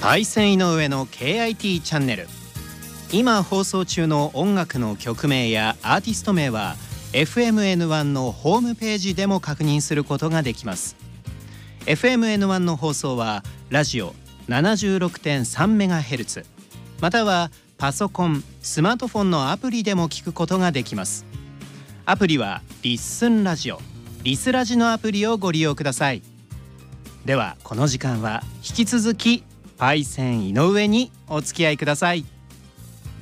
パイセン井上の KIT チャンネル。今放送中の音楽の曲名やアーティスト名は FMN1 のホームページでも確認することができます。 FMN1 の放送はラジオ 76.3MHz またはパソコン、スマートフォンのアプリでも聞くことができます。アプリはリッスンラジオ、リスラジのアプリをご利用ください。ではこの時間は引き続きパイセン井上にお付き合いください。